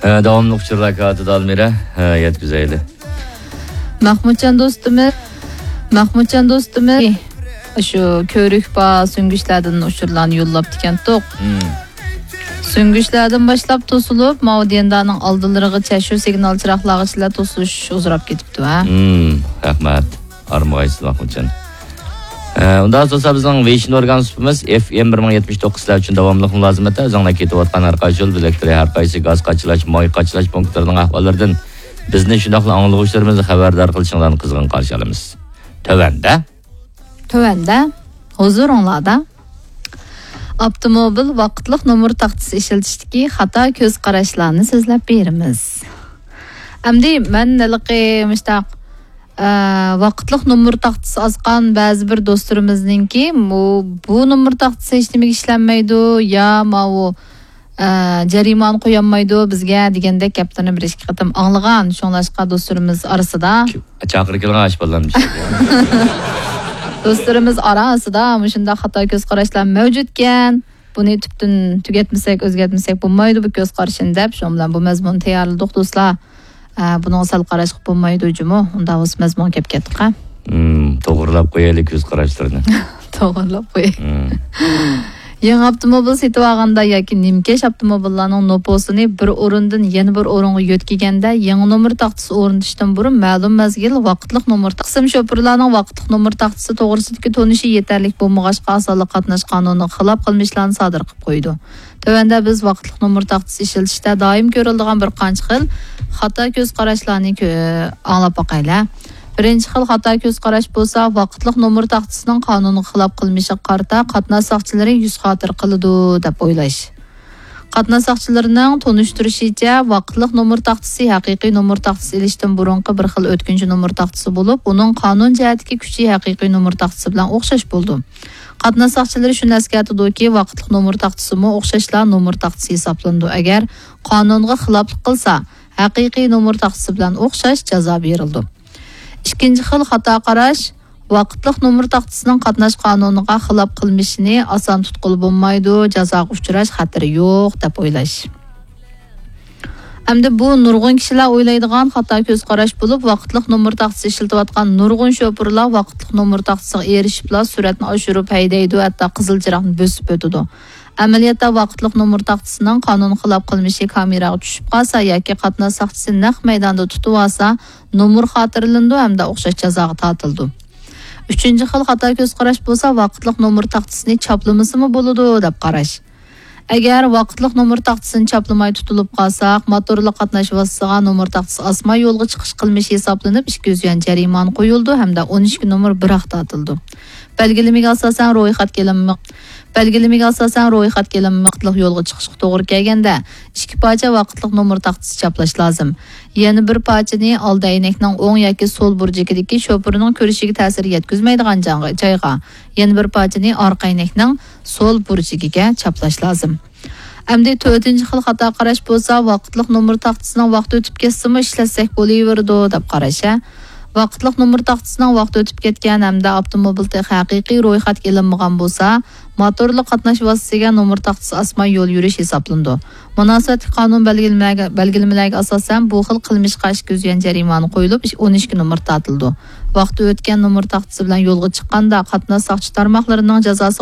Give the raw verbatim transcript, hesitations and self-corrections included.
Davamlı uçurlar kağıdı dalmire yetküzeyli. Mahmutcan dostumuz, Mahmutcan dostumuz şu körük bağ süngüçlerden uçurulan yollap diken tok. Süngüçlerden başlap tosulup Maudiyandanın aldılarığı çeşu signal çıraqlağıçılar tosuş uzurap ketipti ha. Hmm, rahmat. Armağaysın Mahmutcan. Ondan sonra bizning Vision organ supimiz F M bir ming yetmish to'qqizlar uchun davomli mulozimati o'zinglar ketayotgan har qaysi yo'l bilaklar, har qaysi gaz qachilash, moy qachilash punktlarining ahvollaridan bizni shundoqla anglovchilarimizni xabardor qilishinglarni qizg'in qarshi olamiz. Tövanda. Tövanda huzuringlarda avtomobil vaqtliq nomer taxtasi ishlatishdagi xato ko'z qarashlarni so'zlab beramiz. Endi men niliqi mustaq vaqtliq nomer taxtasi asqan ba'zi bir do'stlarimizninki bu bu nomer taxtasi hech nimaga ishlanmaydi yo mau jarimani qo'yolmaydi bizga degandek gaplarni bir ikki qatam anglagan shunlashqa do'stlarimiz orasida chaqirib kelgan ash bolammish. Do'stlarimiz orasida shunday xato ko'z qarashlar mavjud ekan. Buni tubdan tugatmasak, o'zgartmasak bo'lmaydi bu ko'z qarashini deb shu bilan bu mazmun tayyorladik do'stlar. Buning sal qarash bo'lmaydi jumu. Unda o'z mazmun kelib ketdik. Hmm, to'g'rilab qo'yaylik ko'z qarashlarini. To'g'rilab qo'y. Yangi avtomobil setib olganda yoki nimkesh avtomobillarning noposini bir o'rindan yana bir o'ringa yo'tkiganda yangi nomer taxtasi o'rnatishdan burun ma'lum mazgil vaqtliq nomer taqsim shofirlarning vaqtliq nomer taxtasi to'g'risidagi tonishi yetarlik bo'lmag'achqa asonlik qatnash qonuniga xilof qilmishlarni sodir qilib qo'ydi. Tövanda biz vaqtliq nomer taxtasi ishlatishda doim ko'riladigan bir qancha xil xato ko'z qarashlarni anglab boqaylar. Birinchi xil xato ko'z qarash bo'lsa, vaqtliq nomer taxtasining qonuniga xilof qilmishi qarta qatnash soqchilari yuz xotir qiladi deb o'ylash. Qatnash soqchilarining tunishtirishicha, vaqtliq nomer taxtasi haqiqiy nomer taxtasi ilishdan burunqi bir xil o'tkinchi nomer taxtasi bo'lib, uning qonun jihatdagi kuchi haqiqiy nomer taxtasi bilan o'xshash bo'ldi. Qatnash soqchilari shuni eslatdiki, vaqtliq nomer taxtasimi o'xshashlar nomer taxtasi hisoblandi. Agar qonunga xiloflik qilsa, haqiqiy nomer taxtasi bilan o'xshash jazo berildi. Ikkinchi xil xato qarash vaqtliq nomer taxtasining qatnash qonuniga xilof qilmishini oson tutqul bo'lmaydi, jazoga uchrash xatari yo'q deb o'ylash. Hamda bu nurg'un kishilar o'ylaydigan xato ko'z qarash bo'lib, vaqtliq nomer taxtasi ishlatayotgan nurg'un shofirlar vaqtliq nomer taxtasiga erishiblar suratni oshirib haydaydi, hatto qizil chiroqni bosib o'tadi. Amaliyotda vaqtliq nomer taxtasining qonun xilof qilmishi kameraga tushib qolsa yoki qatnash soqchisi naq maydonda tutib olsa, nomer xotirlandi hamda o'xshash jazoga tortildi. Uchinchi xil xato ko'z qarash bo'lsa, vaqtliq nomer taxtasini choplamasimi bo'ladi deb qarash. Agar vaqtliq nomer taxtasini choplamay tutilib qolsak, motorli qatnash vositasiga nomer taxtasi osmay yo'lga chiqish qilmishi hisoblanib ikki yuz yuan jarimani qo'yildi hamda o'n ikki nomer biroq tortildi. Belgilimiga asosan ro'yxat kelinmi Belgilimiga asosan ro'yxat kelinmoqliq yo'lga chiqishga to'g'ri kelganda ikki parcha vaqtliq nomer taxtasi choplash lozim. Yana bir parchani old aynakning o'ng yoki so'l burchagidagi shofirning ko'rishiga ta'sir yetkazmaydigan joyga, yana bir parchani orqa aynakning so'l burchagiga choplash lozim. Endi to'rtinchi xil xato qarash bo'lsa, vaqtliq nomer taxtasining vaqti o'tib ketsimi ishlatsak bo'laverdi deb qarasha. Vaqtliq nomer taxtasining vaqti o'tib ketgan hamda avtomobilda haqiqiy ro'yxat kelinmagan bo'lsa, motorli qatnash vositasiga nomer taxtasi osmay yo'l yurish hisoblandi. Munosabat qonun belgilamalariga asosan bu xil qilmishga ikki yuz yuan jarimani qo'yilib, o'n ikki nomer tortildi. Vaqti o'tgan nomer taxtasi bilan yo'lga chiqqanda qatnash soqchi tarmoqlarining jazosi